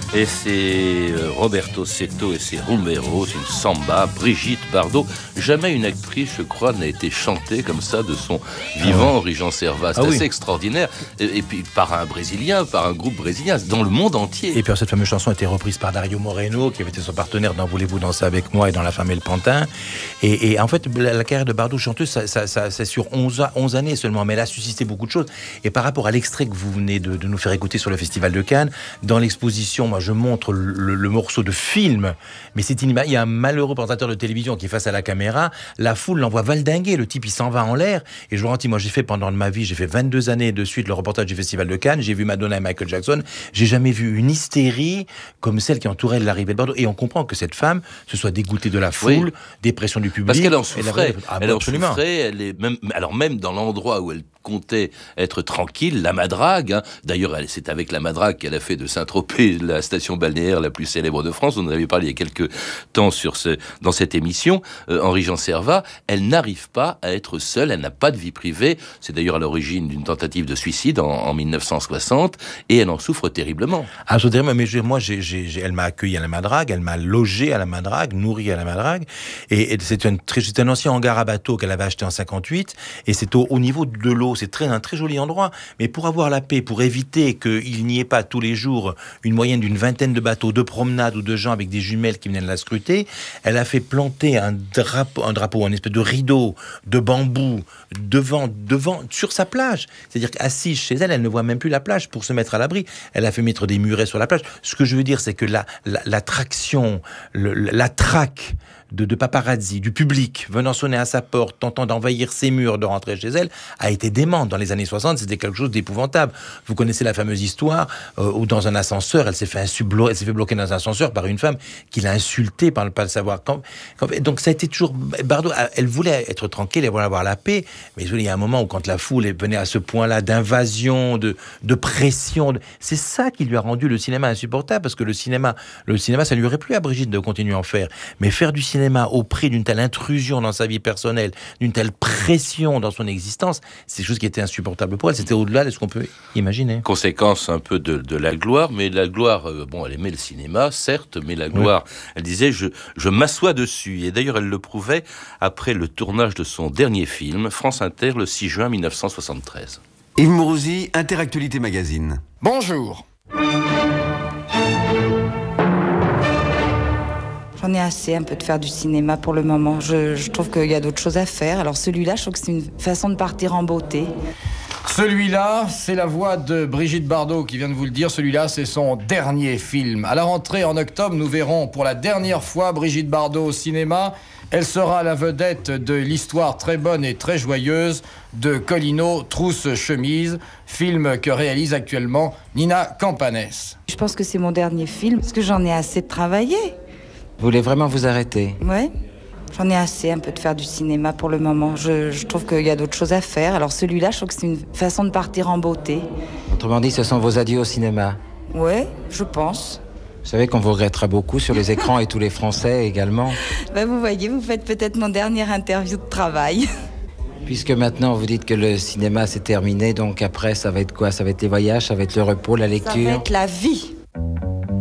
Et c'est Roberto Seto et ses rumberos, une samba, Brigitte Bardot. Jamais une actrice, je crois, n'a été chantée comme ça de son vivant, Henri Jean Servat. C'est assez extraordinaire. Et puis par un Brésilien, par un groupe brésilien, dans le monde entier. Et puis cette fameuse chanson a été reprise par Dario Moreno, qui avait été son partenaire dans Voulez-vous danser avec moi et dans La Femme et le Pantin. Et en fait, la carrière de Bardot chanteuse, ça c'est sur 11 années seulement, mais elle a suscité beaucoup de choses. Et par rapport à l'extrait que vous venez de nous faire écouter sur le Festival de Cannes, dans l'exposition, moi je montre le morceau de film, mais c'est il y a un malheureux présentateur de télévision qui est face à la caméra, la foule l'envoie valdinguer, le type il s'en va en l'air, et je vous garantis, moi j'ai fait pendant ma vie, j'ai fait 22 années de suite le reportage du Festival de Cannes, j'ai vu Madonna et Michael Jackson, j'ai jamais vu une hystérie comme celle qui entourait l'arrivée de Bardot, et on comprend que cette femme se soit dégoûtée de la foule, des pressions du public. Parce qu'elle en souffrait, elle en absolument. souffrait, elle est même, alors même dans l'endroit où elle comptait être tranquille, la Madrague, hein. D'ailleurs c'est avec la Madrague qu'elle a fait de Saint-Tropez la station balnéaire la plus célèbre de France, on en avait parlé il y a quelques temps dans cette émission, Henri Jean Servat, elle n'arrive pas à être seule, elle n'a pas de vie privée, c'est d'ailleurs à l'origine d'une tentative de suicide en 1960, et elle en souffre terriblement. Ah, je dirais, mais moi, elle m'a accueilli à la Madrague, elle m'a logé à la Madrague, nourri à la Madrague, et c'est un ancien hangar à bateau qu'elle avait acheté en 58, et c'est au niveau de l'eau, c'est un très joli endroit, mais pour avoir la paix, pour éviter qu'il n'y ait pas tous les jours une moyenne d'une vingtaine de bateaux, de promenades ou de gens avec des jumelles qui venaient de la scruter, elle a fait planter un drapeau, un espèce de rideau de bambou devant sur sa plage. C'est-à-dire qu'assise chez elle, elle ne voit même plus la plage pour se mettre à l'abri. Elle a fait mettre des murets sur la plage. Ce que je veux dire, c'est que l'attraction, la traque de paparazzi, du public venant sonner à sa porte, tentant d'envahir ses murs, de rentrer chez elle, a été démente. Dans les années 60, c'était quelque chose d'épouvantable. Vous connaissez la fameuse histoire où dans un ascenseur, elle s'est fait bloquer dans un ascenseur par une femme qui l'a insultée par ne pas le savoir. Donc ça a été toujours... Bardot, elle voulait être tranquille, elle voulait avoir la paix, mais il y a un moment où quand la foule venait à ce point-là d'invasion, de pression, c'est ça qui lui a rendu le cinéma insupportable, parce que le cinéma, ça lui aurait plu à Brigitte de continuer à en faire, mais faire du cinéma au prix d'une telle intrusion dans sa vie personnelle, d'une telle pression dans son existence, c'est quelque chose qui était insupportable pour elle. C'était au-delà de ce qu'on peut imaginer. Conséquence un peu de la gloire, mais la gloire, elle aimait le cinéma, certes, mais la gloire, elle disait, je m'assois dessus. Et d'ailleurs, elle le prouvait après le tournage de son dernier film, France Inter, le 6 juin 1973. Yves Mourouzi, Interactualité Magazine. Bonjour. J'en ai assez un peu de faire du cinéma pour le moment. Je trouve qu'il y a d'autres choses à faire. Alors celui-là, je trouve que c'est une façon de partir en beauté. Celui-là, c'est la voix de Brigitte Bardot qui vient de vous le dire. Celui-là, c'est son dernier film. À la rentrée en octobre, nous verrons pour la dernière fois Brigitte Bardot au cinéma. Elle sera la vedette de l'histoire très bonne et très joyeuse de Colino, Trousse Chemise, film que réalise actuellement Nina Campanès. Je pense que c'est mon dernier film parce que j'en ai assez de travailler. Vous voulez vraiment vous arrêter? Ouais, j'en ai assez un peu de faire du cinéma pour le moment. Je trouve qu'il y a d'autres choses à faire. Alors celui-là, je trouve que c'est une façon de partir en beauté. Autrement dit, ce sont vos adieux au cinéma? Ouais, je pense. Vous savez qu'on vous regrettera beaucoup sur les écrans et tous les Français également. Vous voyez, vous faites peut-être mon dernière interview de travail. Puisque maintenant vous dites que le cinéma c'est terminé, donc après ça va être quoi? Ça va être les voyages, ça va être le repos, la lecture? Ça va être la vie.